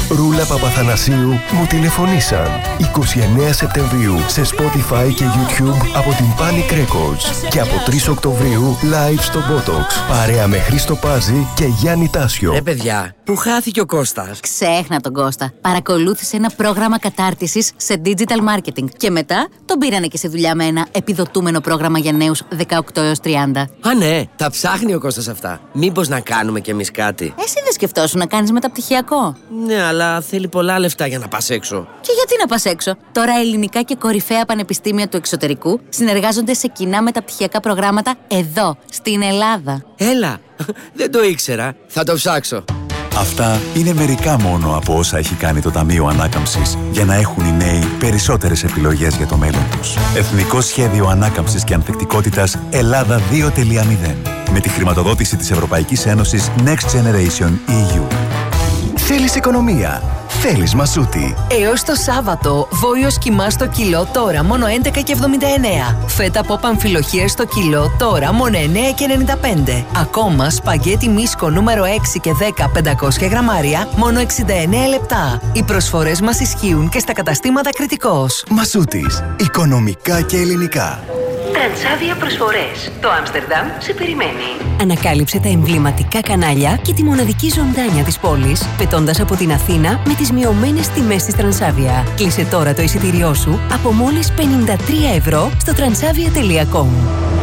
Ρούλα Παπαθανασίου μου τηλεφωνήσαν. 29 Σεπτεμβρίου σε Spotify και YouTube από την Panic Records. Και από 3 Οκτωβρίου live στο Botox. Παρέα με Χρήστο Πάζη και Γιάννη Τάσιο. Παιδιά, πού χάθηκε ο Κώστας? Ξέχνα τον Κώστα. Παρακολούθησε ένα πρόγραμμα κατάρτισης σε digital marketing. Και μετά τον πήρανε και σε δουλειά με ένα επιδοτούμενο πρόγραμμα για νέους 18 έως 30. Α, ναι, τα ψάχνει ο Κώστας αυτά. Μήπως να κάνουμε κι εμείς κάτι? Εσύ δεν σκεφτόσουν να κάνεις μεταπτυχιακό? Ναι, αλλά θέλει πολλά λεφτά για να πας έξω. Και γιατί να πας έξω? Τώρα ελληνικά και κορυφαία πανεπιστήμια του εξωτερικού συνεργάζονται σε κοινά μεταπτυχιακά προγράμματα εδώ, στην Ελλάδα. Έλα, δεν το ήξερα. Θα το ψάξω. Αυτά είναι μερικά μόνο από όσα έχει κάνει το Ταμείο Ανάκαμψης για να έχουν οι νέοι περισσότερες επιλογές για το μέλλον τους. Εθνικό Σχέδιο Ανάκαμψης και Ανθεκτικότητας Ελλάδα 2.0. Με τη χρηματοδότηση της Ευρωπαϊκής Ένωσης Next Generation EU. Θέλεις οικονομία? Θέλεις Μασούτη? Έως το Σάββατο, βόλιος κιμά στο κιλό τώρα μόνο 11,79. Φέτα από παμφιλοχίες στο κιλό τώρα μόνο 9,95. Ακόμα σπαγγέτι μίσκο νούμερο 6 και 10 500 γραμμάρια μόνο 69 λεπτά. Οι προσφορές μας ισχύουν και στα καταστήματα Κρητικός. Μασούτης. Οικονομικά και ελληνικά. Τρανσάβια προσφορές. Το Άμστερνταμ σε περιμένει. Ανακάλυψε τα εμβληματικά κανάλια και τη μοναδική ζωντάνια της πόλης, πετώντας από την Αθήνα με τις μειωμένες τιμές της Τρανσάβια. Κλείσε τώρα το εισιτήριό σου από μόλις 53 ευρώ στο transavia.com.